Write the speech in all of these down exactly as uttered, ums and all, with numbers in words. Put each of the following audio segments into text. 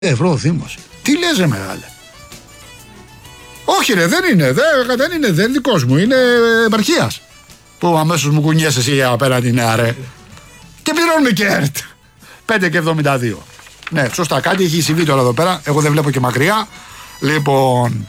ευρώ ο Δήμος. Τι λες ρε μεγάλε? Όχι ρε, δεν είναι, δεν, δεν είναι, δεν είναι δικός μου, είναι επαρχίας. Που αμέσως μου κουνιέσαι εσύ απέναντι νέα ρε. Και πληρώνουμε και ΕΡΤ. πέντε και εβδομήντα δύο. Ναι, σωστά, κάτι έχει συμβεί τώρα εδώ πέρα. Εγώ δεν βλέπω και μακριά. Λοιπόν.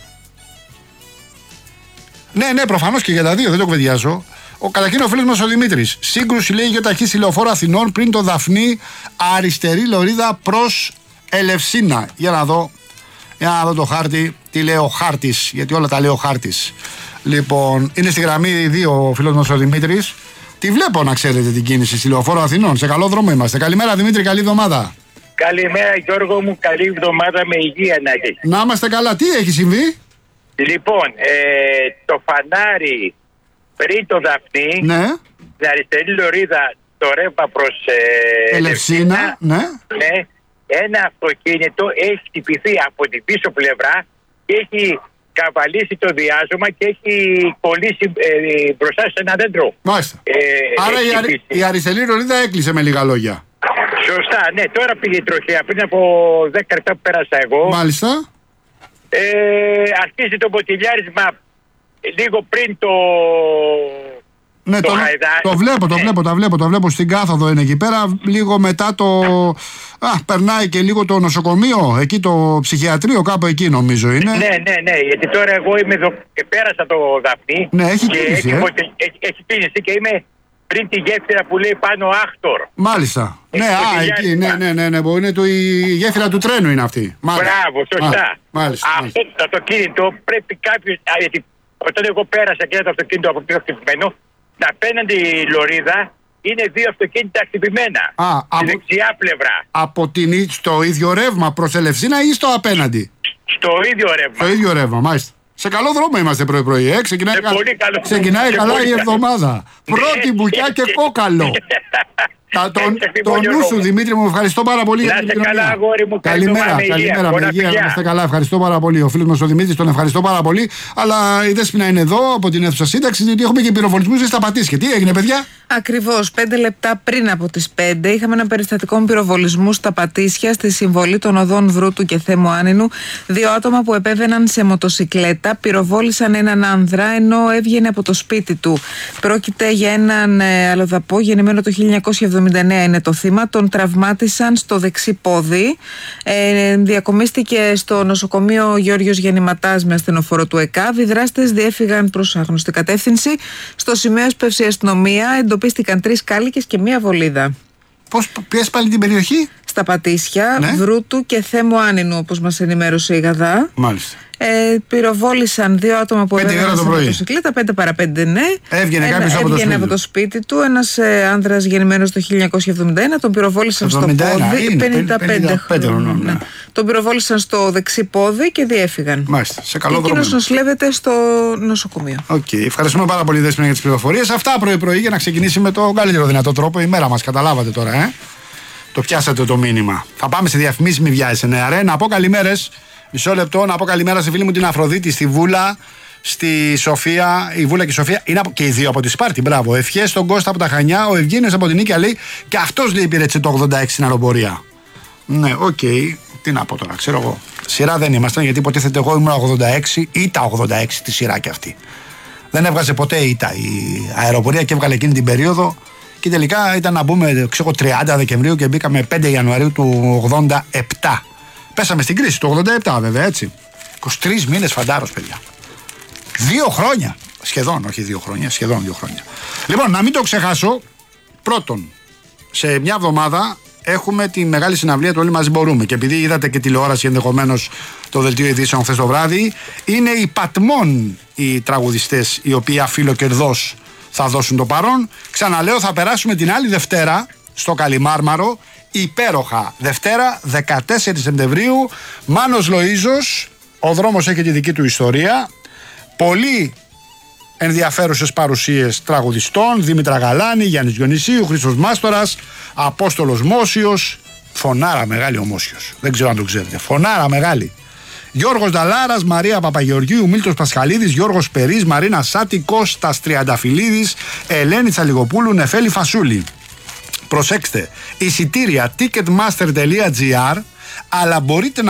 Ναι, ναι, προφανώς και για τα δύο, δεν το κουβεντιάζω. Ο καταρχήν ο φίλος μας ο Δημήτρης. Σύγκρουση λέει για ταχύ τηλεοφόρο Αθηνών πριν το Δαφνί, αριστερή λωρίδα προς Ελευσίνα. Για να δω. Για να δω το χάρτη. Τι λέει ο χάρτης, γιατί όλα τα λέει ο χάρτης. Λοιπόν, είναι στη γραμμή δύο ο φίλος μας ο Δημήτρης. Τη βλέπω να ξέρετε την κίνηση στη λεωφόρο Αθηνών. Σε καλό δρόμο είμαστε. Καλημέρα Δημήτρη, καλή εβδομάδα. Καλημέρα Γιώργο μου, καλή εβδομάδα με υγεία να έχεις. Να είμαστε καλά, τι έχει συμβεί? Λοιπόν, ε, το φανάρι πριν το Δαφνί, ναι. την αριστερή λωρίδα, το ρεύμα προς ε, Ελευσίνα, ναι. ναι. Ένα αυτοκίνητο έχει χτυπηθεί από την πίσω πλευρά και έχει καβαλήσει το διάζωμα και έχει κολλήσει ε, μπροστά σε ένα δέντρο. Μάλιστα. Ε, Άρα η, αρι, η αριστερή λωρίδα έκλεισε με λίγα λόγια. Σωστά, ναι, τώρα πήγε η τροχέα. Πριν από δέκα λεπτά που πέρασα εγώ. Μάλιστα. Ε, αρχίζει το μποτιλιάρισμα λίγο πριν το. Ναι, το, το, το βλέπω, το βλέπω, το βλέπω, το βλέπω στην κάθοδο είναι εκεί πέρα. Λίγο μετά το. Α, περνάει και λίγο το νοσοκομείο, εκεί το ψυχιατρίο, κάπου εκεί νομίζω είναι. Ναι, ναι, ναι, γιατί τώρα εγώ είμαι εδώ και πέρασα το Δαφνί. Ναι, έχει και κίνηση. Έχει, Ε? έχει, έχει κίνηση και είμαι πριν τη γέφυρα που λέει πάνω Άκτορ. Μάλιστα. Ναι, α, εκεί, ναι, ναι, ναι, ναι, ναι, είναι το, η γέφυρα του τρένου είναι αυτή. Μάλιστα. Μπράβο, σωστά. Α, μάλιστα, αυτό μάλιστα. το αυτοκίνητο πρέπει κάποιο. Γιατί όταν εγώ πέρασα και είδα το αυτοκίνητο από πίσω χτυπημένο, απέναντι η λωρίδα είναι δύο αυτοκίνητα χτυπημένα. Α, στη από, δεξιά πλευρά. Από την, στο ίδιο ρεύμα προς Ελευσίνα ή στο απέναντι? Στο ίδιο ρεύμα. Στο ίδιο ρεύμα, μάλιστα. Σε καλό δρόμο είμαστε πρωί-πρωί, ε. Ξεκινάει, κα... πολύ καλό. Ξεκινάει καλά η εβδομάδα. Πρώτη μπουκιά και κόκαλο. Τα, τον, το νου σου Δημήτρη μου, ευχαριστώ πάρα πολύ για την επικοινωνία. Καλά, αγόρι μου, καλημέρα, με καλημέρα, με υγεία, να είστε καλά, ευχαριστώ πάρα πολύ. Ο φίλος μας ο Δημήτρης, τον ευχαριστώ πάρα πολύ. Αλλά η Δέσποινα είναι εδώ από την αίθουσα σύνταξη, γιατί έχουμε και πυροβολισμούς στα Πατήσια. Τι έγινε, παιδιά? Ακριβώς, πέντε λεπτά πριν από τις πέντε είχαμε ένα περιστατικό πυροβολισμού στα Πατήσια στη συμβολή των οδών Βρούτου και Θέμου Άνινου. Δύο άτομα που επέβαιναν σε μοτοσικλέτα πυροβόλησαν έναν άνδρα ενώ έβγαινε από το σπίτι του. Πρόκειται για έναν ε, αλλοδαπό γεννημένο το χίλια εννιακόσια εβδομήντα εννέα είναι το θύμα. Τον τραυμάτισαν στο δεξί πόδι. Ε, διακομίστηκε στο νοσοκομείο Γιώργος Γεννηματάς με ασθενοφόρο του ΕΚΑΒ. Οι δράστες διέφυγαν προς άγνωστη κατεύθυνση. Στο σημείο έσπευσε η αστυνομία. Εντοπίστηκαν τρεις κάλικες και μία βολίδα. Πώς πιέζει πάλι την περιοχή? Στα Πατήσια, ναι. Βρούτου και Θέμου Άνινου, όπως μας ενημέρωσε η Γαδά. Μάλιστα. Ε, πυροβόλησαν δύο άτομα που έβγαιναν σε μοτοσυκλέτα, πέντε παρά πέντε, ναι. Έβγαινε κάποιος από, από το σπίτι του. Ένας ε, άνδρας γεννημένος το χίλια εννιακόσια εβδομήντα ένα, τον πυροβόλησαν στο πόδι. Είναι, πενήντα πέντε χρονών. Ναι. Ναι. Τον πυροβόλησαν στο δεξί πόδι και διέφυγαν. Μάλιστα. Σε καλό και εκείνος νοσηλεύεται στο νοσοκομείο. Οκ. Okay. Ευχαριστούμε πάρα πολύ, Δέσποινα, για τις πληροφορίες. Αυτά πρωί-πρωί για να ξεκινήσει με το καλύτερο δυνατό τρόπο η μέρα μας. Καταλάβατε τώρα, ε. Το πιάσατε το μήνυμα. Θα πάμε σε διαφημίσεις, μη βιάζεσαι, ναι, ρε. Να πω καλημέρες. Μισό λεπτό, να πω καλημέρα στη φίλη μου την Αφροδίτη, στη Βούλα, στη Σοφία. Η Βούλα και η Σοφία είναι από, και οι δύο από τη Σπάρτη. Μπράβο. Ευχές στον Κώστα από τα Χανιά. Ο Ευγένιος από την Νίκαια λέει και αυτός λέει πήρε το ογδόντα έξι στην αεροπορία. Ναι, οκ. Okay. Τι να πω τώρα, ξέρω εγώ. Σειρά δεν ήμασταν γιατί υποτίθεται εγώ ήμουν ογδόντα έξι ή τα ογδόντα έξι τη σειρά κι αυτή. Δεν έβγαζε ποτέ ήττα η αεροπορία και έβγαλε εκείνη την περίοδο. Και τελικά ήταν να μπούμε ξέρω, τριάντα Δεκεμβρίου και μπήκαμε πέντε Ιανουαρίου του ογδόντα επτά. Πέσαμε στην κρίση του ογδόντα επτά, βέβαια, έτσι. είκοσι τρεις μήνες φαντάρος, παιδιά. Δύο χρόνια. Σχεδόν, όχι δύο χρόνια, σχεδόν δύο χρόνια. Λοιπόν, να μην το ξεχάσω. Πρώτον, σε μια εβδομάδα έχουμε τη μεγάλη συναυλία του Όλοι Μαζί Μπορούμε. Και επειδή είδατε και τηλεόραση ενδεχομένως το δελτίο ειδήσεων χθες το βράδυ, είναι οι Πατμόν οι τραγουδιστές οι οποίοι αφιλοκερδώς θα δώσουν το παρόν. Ξαναλέω, θα περάσουμε την άλλη Δευτέρα στο Καλιμάρμαρο. Υπέροχα. Δευτέρα δεκατέσσερις Σεπτεμβρίου. Μάνος Λοΐζος. Ο δρόμος έχει τη δική του ιστορία. Πολύ ενδιαφέρουσες παρουσίες τραγουδιστών. Δήμητρα Γαλάνη, Γιάννης Διονυσίου, Χρήστος Μάστορας, Απόστολος Μόσιος. Φωνάρα μεγάλη ο Μόσιος. Δεν ξέρω αν το ξέρετε. Φωνάρα μεγάλη. Γιώργος Νταλάρας, Μαρία Παπαγεωργίου, Μίλτος Πασχαλίδης, Γιώργος Περής, Μαρίνα Σάτη, Κώστας Τριανταφυλλίδης, Ελένη Τσαλιγοπούλου, Νεφέλη Φασούλη. Προσέξτε, εισιτήρια ticketmaster.gr αλλά μπορείτε να